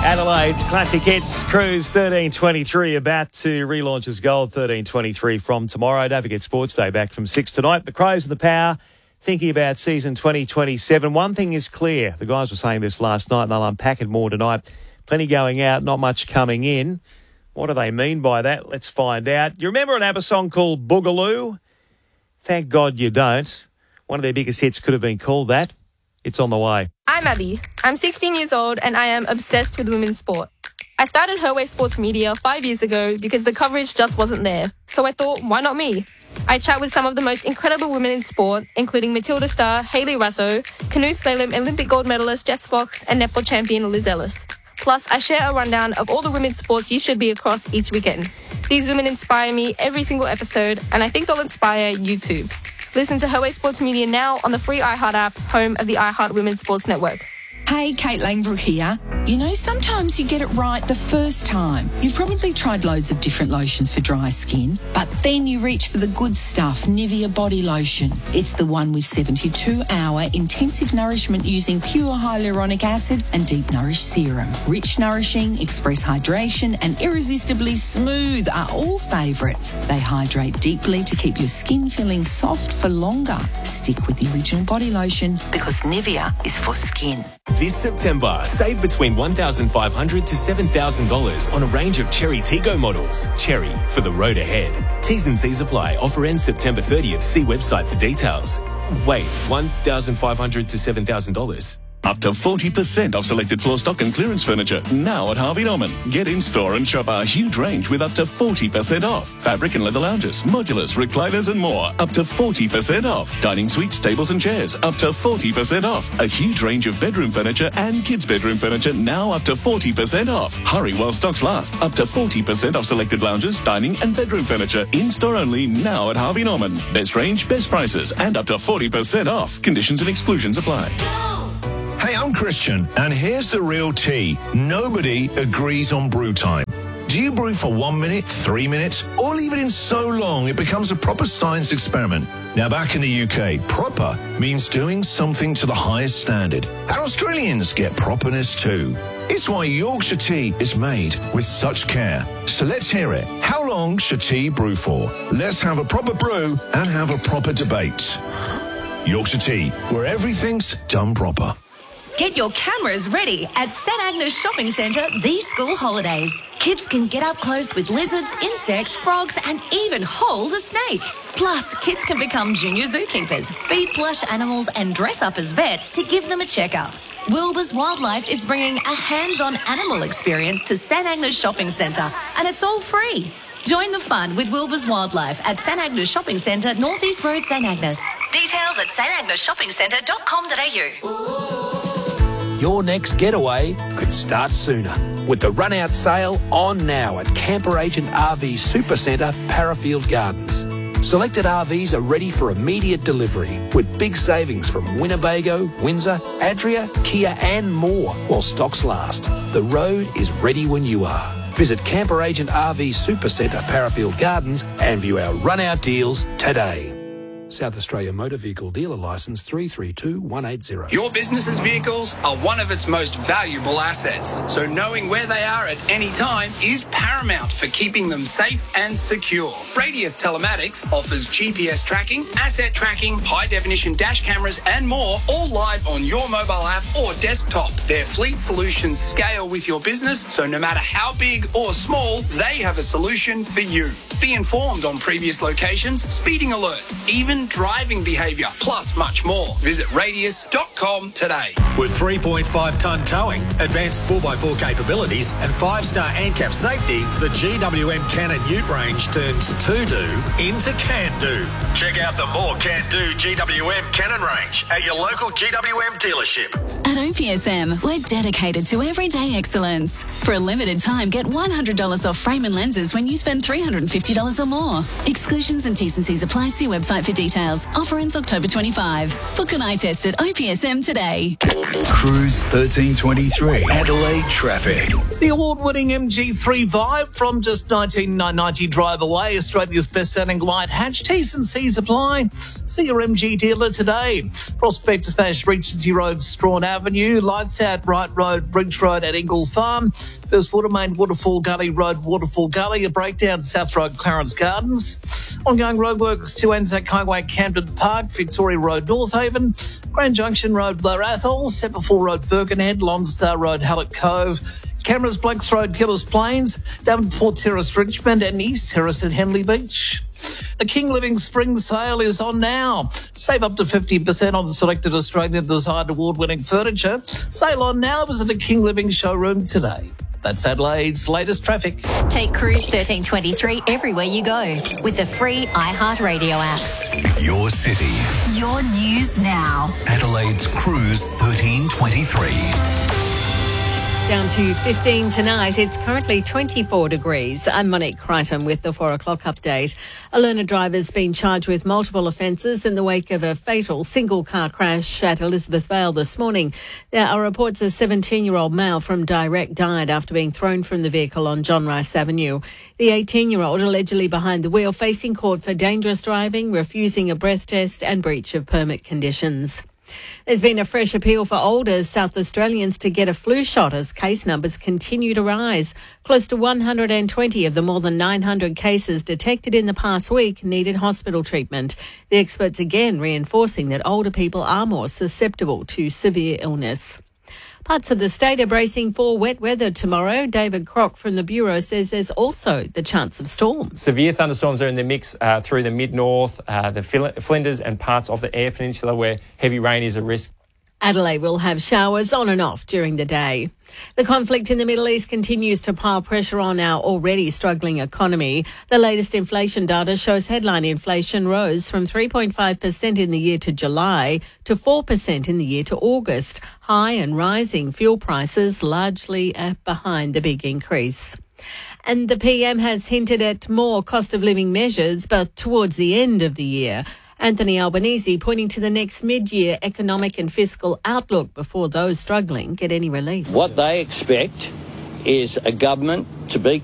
Adelaide's Classic Hits Cruise 1323 about to relaunch as Gold 1323 from tomorrow. Don't forget Sports Day back from 6 tonight. The Crows and the Power thinking about season 2027. One thing is clear. The guys were saying this last night and they'll unpack it more tonight. Plenty going out, not much coming in. What do they mean by that? Let's find out. You remember an ABBA song called Boogaloo? Thank God you don't. One of their biggest hits could have been called that. It's on the way. I'm Abby. I'm 16 years old and I am obsessed with women's sport. I started Her Way Sports Media 5 years ago because the coverage just wasn't there. So I thought, why not me? I chat with some of the most incredible women in sport, including Matilda Starr, Hayley Russo, canoe slalom Olympic gold medalist Jess Fox, and netball champion Liz Ellis. Plus, I share a rundown of all the women's sports you should be across each weekend. These women inspire me every single episode, and I think they'll inspire you too. Listen to Her Way Sports Media now on the free iHeart app, home of the iHeart Women's Sports Network. Hey, Kate Langbrook here. You know, sometimes you get it right the first time. You've probably tried loads of different lotions for dry skin, but then you reach for the good stuff, Nivea Body Lotion. It's the one with 72-hour intensive nourishment using pure hyaluronic acid and deep nourish serum. Rich, nourishing, express hydration and irresistibly smooth are all favourites. They hydrate deeply to keep your skin feeling soft for longer. Stick with the original body lotion because Nivea is for skin. This September, save between $1,500 to $7,000 on a range of Cherry Tiggo models. Cherry, for the road ahead. T's and C's apply. Offer ends September 30th. See website for details. Wait, $1,500 to $7,000? Up to 40% off selected floor stock and clearance furniture now at Harvey Norman. Get in store and shop our huge range with up to 40% off. Fabric and leather lounges, modulars, recliners and more. Up to 40% off. Dining suites, tables and chairs. Up to 40% off. A huge range of bedroom furniture and kids' bedroom furniture now up to 40% off. Hurry while stocks last. Up to 40% off selected lounges, dining and bedroom furniture. In store only now at Harvey Norman. Best range, best prices and up to 40% off. Conditions and exclusions apply. Hey, I'm Christian, and here's the real tea. Nobody agrees on brew time. Do you brew for 1 minute, 3 minutes, or leave it in so long it becomes a proper science experiment? Now, back in the UK, proper means doing something to the highest standard. And Australians get properness too. It's why Yorkshire tea is made with such care. So let's hear it. How long should tea brew for? Let's have a proper brew and have a proper debate. Yorkshire tea, where everything's done proper. Get your cameras ready at St Agnes Shopping Centre these school holidays. Kids can get up close with lizards, insects, frogs and even hold a snake. Plus, kids can become junior zookeepers, feed plush animals and dress up as vets to give them a checkup. Wilbur's Wildlife is bringing a hands-on animal experience to St Agnes Shopping Centre and it's all free. Join the fun with Wilbur's Wildlife at St Agnes Shopping Centre, North East Road, St Agnes. Details at stagnesshoppingscentre.com.au. Your next getaway could start sooner with the run-out sale on now at Camper Agent RV Supercentre, Parafield Gardens. Selected RVs are ready for immediate delivery with big savings from Winnebago, Windsor, Adria, Kia and more while stocks last. The road is ready when you are. Visit Camper Agent RV Supercentre, Parafield Gardens and view our run-out deals today. South Australia Motor Vehicle Dealer Licence 332180. Your business's vehicles are one of its most valuable assets, so knowing where they are at any time is paramount for keeping them safe and secure. Radius Telematics offers GPS tracking, asset tracking, high-definition dash cameras and more, all live on your mobile app or desktop. Their fleet solutions scale with your business, so no matter how big or small, they have a solution for you. Be informed on previous locations, speeding alerts, even driving behaviour, plus much more. Visit radius.com today. With 3.5-tonne towing, advanced 4x4 capabilities and 5-star ANCAP safety, the GWM Cannon Ute range turns to-do into can-do. Check out the more can-do GWM Cannon range at your local GWM dealership. At OPSM, we're dedicated to everyday excellence. For a limited time, get $100 off frame and lenses when you spend $350 or more. Exclusions and T's and C's apply. See website for details. Offer ends October 25. Book an eye test at OPSM today. Cruise 1323. Adelaide traffic. The award-winning MG3 Vibe from just 1990 drive away, Australia's best-selling light hatch T's and C's apply. See your MG dealer today. Prospect to smash Regency Road, Strawn Avenue. Lights out Wright Road, Bridge Road at Ingle Farm. First Watermain, Waterfall Gully Road, Waterfall Gully. A breakdown to South Road, Clarence Gardens. Ongoing roadworks to Anzac Highway, Camden Park. Victoria Road, North Haven. Grand Junction Road, Blair Athol. Sepperfall Road, Birkenhead. Lonstar Road, Hallett Cove. Cameras, Blakes Road, Killers Plains, Davenport Terrace, Richmond, and East Terrace at Henley Beach. The King Living Spring Sale is on now. Save up to 50% on the selected Australian Design Award-winning furniture. Sale on now. Visit the King Living showroom today. That's Adelaide's latest traffic. Take Cruise 1323 everywhere you go with the free iHeartRadio app. Your city. Your news now. Adelaide's Cruise 1323. Down to 15 tonight. It's currently 24 degrees. I'm Monique Crichton with the 4 o'clock update. A learner driver's been charged with multiple offences in the wake of a fatal single-car crash at Elizabeth Vale this morning. There are reports a 17-year-old male from Direct died after being thrown from the vehicle on John Rice Avenue. The 18-year-old allegedly behind the wheel facing court for dangerous driving, refusing a breath test and breach of permit conditions. There's been a fresh appeal for older South Australians to get a flu shot as case numbers continue to rise. Close to 120 of the more than 900 cases detected in the past week needed hospital treatment. The experts again reinforcing that older people are more susceptible to severe illness. Parts of the state are bracing for wet weather tomorrow. David Crock from the Bureau says there's also the chance of storms. Severe thunderstorms are in the mix through the mid-north, the Flinders and parts of the Eyre Peninsula where heavy rain is a risk. Adelaide will have showers on and off during the day. The conflict in the Middle East continues to pile pressure on our already struggling economy. The latest inflation data shows headline inflation rose from 3.5% in the year to July to 4% in the year to August. High and rising fuel prices largely behind the big increase. And the PM has hinted at more cost of living measures, but towards the end of the year. Anthony Albanese pointing to the next mid-year economic and fiscal outlook before those struggling get any relief. What they expect is a government to be